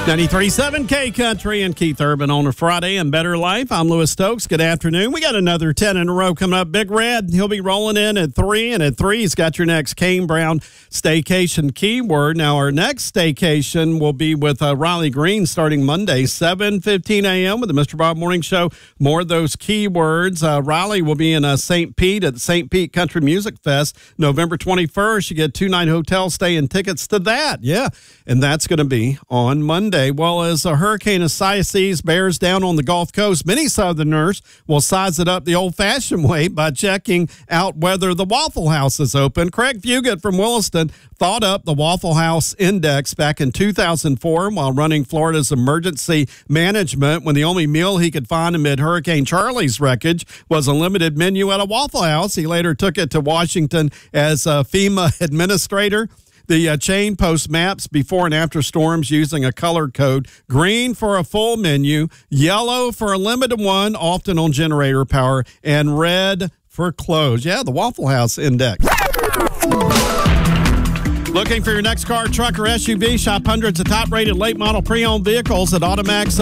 93.7 K Country and Keith Urban on a Friday and Better Life. I'm Lewis Stokes. Good afternoon. We got another 10 in a row coming up. Big Red, he'll be rolling in at 3, and at 3, he's got your next Kane Brown staycation keyword. Now, our next staycation will be with Riley Green starting Monday, 7:15 a.m. with the Mr. Bob Morning Show. More of those keywords. Riley will be in St. Pete at the St. Pete Country Music Fest November 21st. You get 2-night hotel stay and tickets to that. Yeah, and that's going to be on Monday. Well, as a Hurricane Isaias bears down on the Gulf Coast, many Southerners will size it up the old-fashioned way by checking out whether the Waffle House is open. Craig Fugit from Williston thought up the Waffle House Index back in 2004 while running Florida's emergency management, when the only meal he could find amid Hurricane Charlie's wreckage was a limited menu at a Waffle House. He later took it to Washington as a FEMA administrator. The chain posts maps before and after storms using a color code: green for a full menu, yellow for a limited one, often on generator power, and red for closed. Yeah, the Waffle House Index. Looking for your next car, truck, or SUV? Shop hundreds of top-rated late-model pre-owned vehicles at Automax